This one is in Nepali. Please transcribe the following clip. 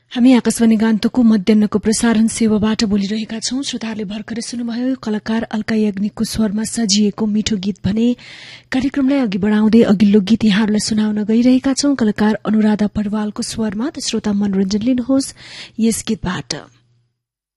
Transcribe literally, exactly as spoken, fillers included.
हामी आकाशवाणी गान्तोकको मध्याहको प्रसारण सेवाबाट बोलिरहेका छौं। श्रोताहरूले भर्खरै सुन्नुभयो कलाकार अल्का याग्निकको स्वरमा सजिएको मिठो गीत भने। कार्यक्रमलाई अघि बढ़ाउँदै अघिल्लो गीत यहाँहरूलाई सुनाउन गइरहेका छौं कलाकार अनुराधा पौडवालको स्वरमा। त श्रोता मनोरञ्जन लिनुहोस् यस गीतबाट।